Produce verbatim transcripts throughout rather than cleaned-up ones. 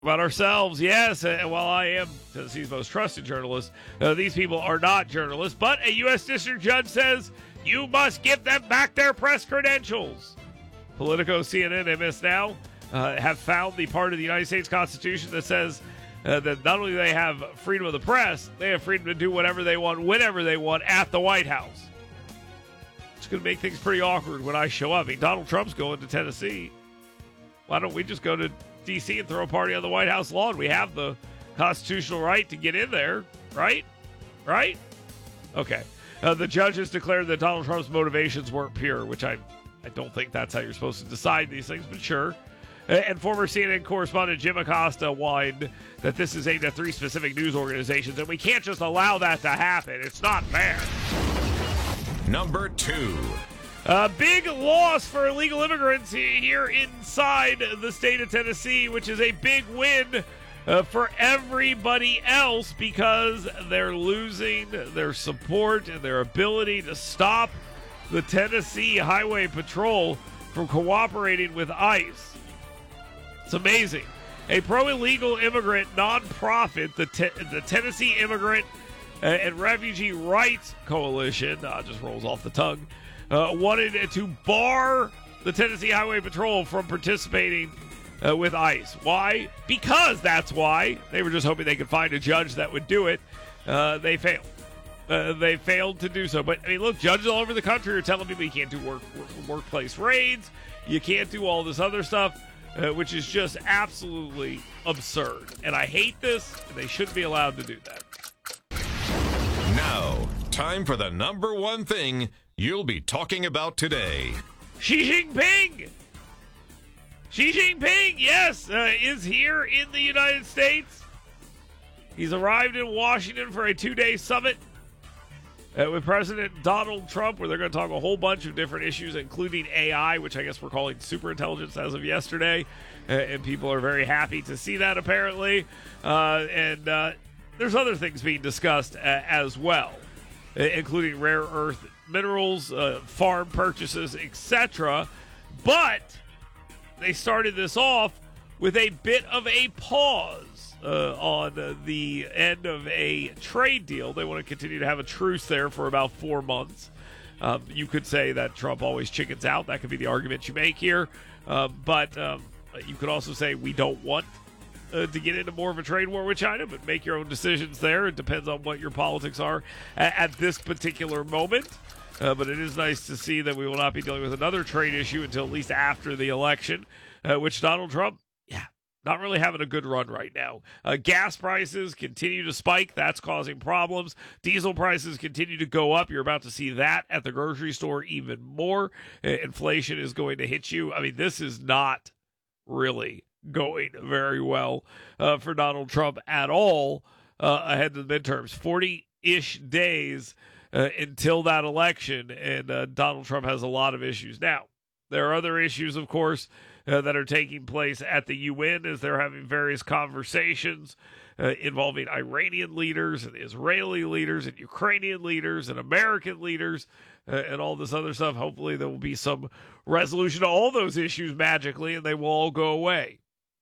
About ourselves, yes. And while I am Tennessee's most trusted journalist, uh, these people are not journalists. But a U S district judge says you must give them back their press credentials. Politico, C N N, M S Now uh, have found the part of the United States Constitution that says uh, that not only do they have freedom of the press, they have freedom to do whatever they want, whenever they want at the White House. It's going to make things pretty awkward when I show up. I mean, Donald Trump's going to Tennessee. Why don't we just go to D C and throw a party on the White House lawn? We have the constitutional right to get in there, right? Right? Okay. Uh, the judges declared that Donald Trump's motivations weren't pure, which I, I don't think that's how you're supposed to decide these things, but sure. Uh, and former C N N correspondent Jim Acosta whined that this is aimed at three specific news organizations, and we can't just allow that to happen. It's not fair. Number two. A big loss for illegal immigrants here inside the state of Tennessee, which is a big win uh, for everybody else because they're losing their support and their ability to stop the Tennessee Highway Patrol from cooperating with ICE. It's amazing. A pro-illegal immigrant nonprofit, the, te- the Tennessee Immigrant uh, and Refugee Rights Coalition, uh, just rolls off the tongue, Uh, wanted to bar the Tennessee Highway Patrol from participating uh, with ICE. Why? Because that's why. They were just hoping they could find a judge that would do it. Uh, they failed. Uh, they failed to do so. But, I mean, look, judges all over the country are telling people you can't do work, work, workplace raids. You can't do all this other stuff, uh, which is just absolutely absurd. And I hate this, and they shouldn't be allowed to do that. Now, time for the number one thing you'll be talking about today. Xi Jinping! Xi Jinping, yes, uh, is here in the United States. He's arrived in Washington for a two-day summit uh, with President Donald Trump, where they're going to talk a whole bunch of different issues, including A I, which I guess we're calling superintelligence as of yesterday. Uh, and people are very happy to see that, apparently. Uh, and uh, there's other things being discussed uh, as well, uh, including rare earth minerals, uh, farm purchases, et cetera. But they started this off with a bit of a pause uh, on uh, the end of a trade deal. They want to continue to have a truce there for about four months. Um, you could say that Trump always chickens out. That could be the argument you make here. Uh, but um, you could also say we don't want Uh, to get into more of a trade war with China, but make your own decisions there. It depends on what your politics are at, at this particular moment. Uh, but it is nice to see that we will not be dealing with another trade issue until at least after the election, uh, which Donald Trump, yeah, not really having a good run right now. Uh, gas prices continue to spike. That's causing problems. Diesel prices continue to go up. You're about to see that at the grocery store even more. Uh, inflation is going to hit you. I mean, this is not really going very well uh, for Donald Trump at all uh, ahead of the midterms. forty-ish days uh, until that election, and uh, Donald Trump has a lot of issues. Now, there are other issues, of course, uh, that are taking place at the U N as they're having various conversations uh, involving Iranian leaders and Israeli leaders and Ukrainian leaders and American leaders uh, and all this other stuff. Hopefully there will be some resolution to all those issues magically, and they will all go away.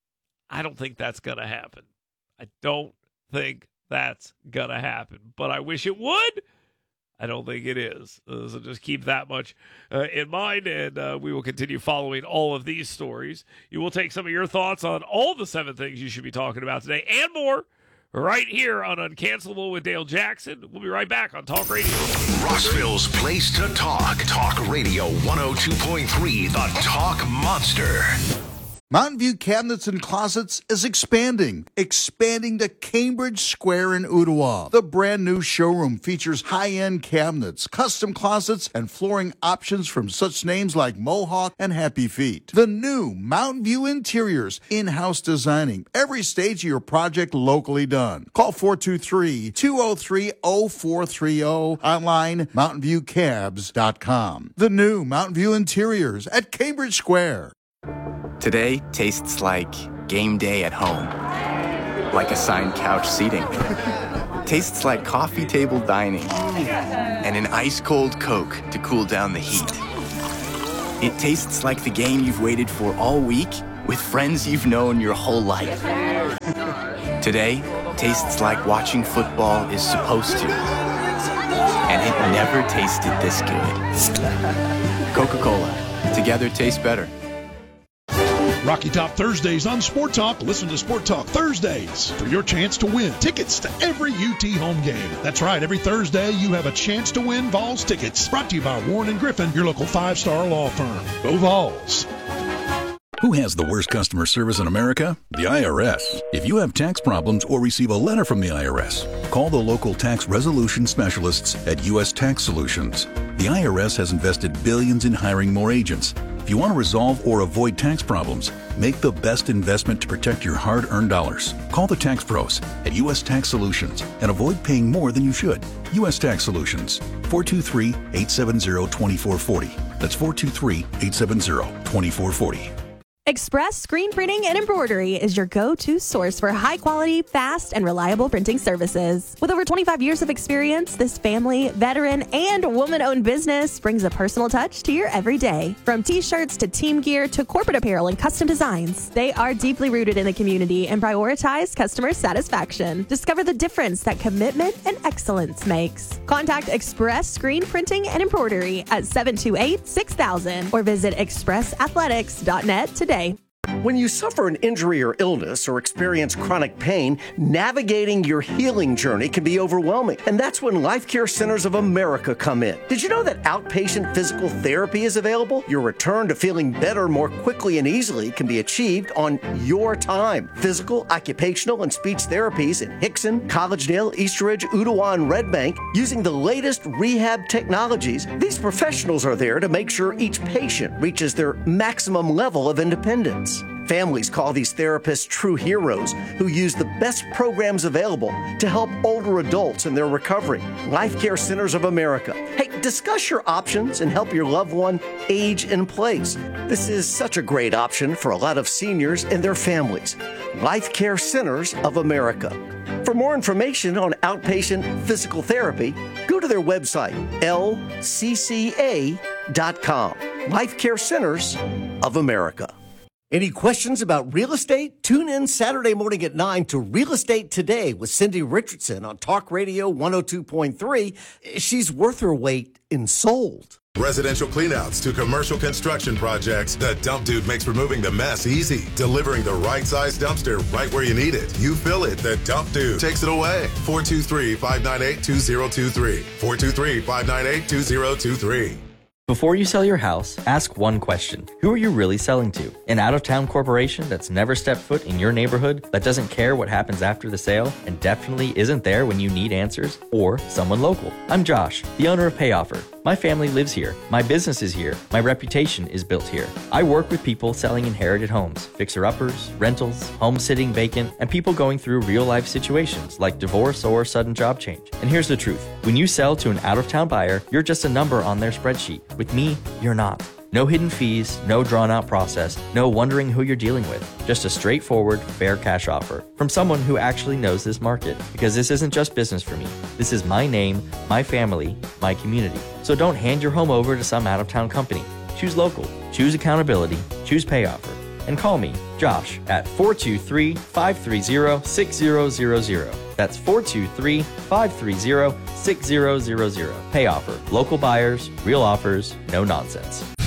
I don't think that's going to happen. I don't think that's going to happen. But I wish it would. I don't think it is. Uh, so just keep that much uh, in mind, and uh, we will continue following all of these stories. You will take some of your thoughts on all the seven things you should be talking about today and more right here on Uncancelable with Dale Jackson. We'll be right back on Talk Radio. Rossville's place to talk. Talk Radio one oh two point three, the Talk Monster. Mountain View Cabinets and Closets is expanding, expanding to Cambridge Square in Ottawa. The brand new showroom features high-end cabinets, custom closets, and flooring options from such names like Mohawk and Happy Feet. The new Mountain View Interiors, in-house designing, every stage of your project locally done. Call four two three, two oh three, oh four three oh, online, mountain view cabs dot com. The new Mountain View Interiors at Cambridge Square. Today tastes like game day at home, like assigned couch seating. Tastes like coffee table dining and an ice-cold Coke to cool down the heat. It tastes like the game you've waited for all week with friends you've known your whole life. Today tastes like watching football is supposed to. And it never tasted this good. Coca-Cola. Together tastes better. Rocky Top Thursdays on Sport Talk. Listen to Sport Talk Thursdays for your chance to win tickets to every U T home game. That's right. Every Thursday, you have a chance to win Vols tickets. Brought to you by Warren and Griffin, your local five-star law firm. Go Vols. Who has the worst customer service in America? The I R S. If you have tax problems or receive a letter from the I R S, call the local tax resolution specialists at U S Tax Solutions. The I R S has invested billions in hiring more agents. If you want to resolve or avoid tax problems, make the best investment to protect your hard-earned dollars. Call the tax pros at U S Tax Solutions and avoid paying more than you should. U S Tax Solutions, four two three, eight seven zero, two four four zero. That's four two three, eight seven zero, two four four zero. Express Screen Printing and Embroidery is your go-to source for high-quality, fast, and reliable printing services. With over twenty-five years of experience, this family, veteran, and woman-owned business brings a personal touch to your everyday. From T-shirts to team gear to corporate apparel and custom designs, they are deeply rooted in the community and prioritize customer satisfaction. Discover the difference that commitment and excellence makes. Contact Express Screen Printing and Embroidery at seven two eight, six thousand or visit express athletics dot net today. When you suffer an injury or illness or experience chronic pain, navigating your healing journey can be overwhelming. And that's when Life Care Centers of America come in. Did you know that outpatient physical therapy is available? Your return to feeling better more quickly and easily can be achieved on your time. Physical, occupational, and speech therapies in Hickson, Collegedale, Eastridge, Ooltewah, and Red Bank using the latest rehab technologies. These professionals are there to make sure each patient reaches their maximum level of independence. Families call these therapists true heroes who use the best programs available to help older adults in their recovery. Life Care Centers of America. Hey, discuss your options and help your loved one age in place. This is such a great option for a lot of seniors and their families. Life Care Centers of America. For more information on outpatient physical therapy, go to their website, L C C A dot com. Life Care Centers of America. Any questions about real estate? Tune in Saturday morning at nine to Real Estate Today with Cindy Richardson on Talk Radio one oh two point three. She's worth her weight in sold. Residential cleanouts to commercial construction projects, the Dump Dude makes removing the mess easy. Delivering the right size dumpster right where you need it. You fill it, the Dump Dude takes it away. four two three, five nine eight, two zero two three. four two three, five nine eight, two zero two three. Before you sell your house, ask one question. Who are you really selling to? An out-of-town corporation that's never stepped foot in your neighborhood, that doesn't care what happens after the sale, and definitely isn't there when you need answers? Or someone local? I'm Josh, the owner of PayOffer. My family lives here. My business is here. My reputation is built here. I work with people selling inherited homes, fixer-uppers, rentals, home sitting vacant, and people going through real-life situations like divorce or sudden job change. And here's the truth. When you sell to an out-of-town buyer, you're just a number on their spreadsheet. With me, you're not. No hidden fees, no drawn-out process, no wondering who you're dealing with. Just a straightforward, fair cash offer from someone who actually knows this market. Because this isn't just business for me. This is my name, my family, my community. So don't hand your home over to some out-of-town company. Choose local, choose accountability, choose PayOffer. And call me, Josh, at four two three, five three zero, six zero zero zero. That's four two three, five three zero, six zero zero zero. PayOffer. Local buyers, real offers, no nonsense.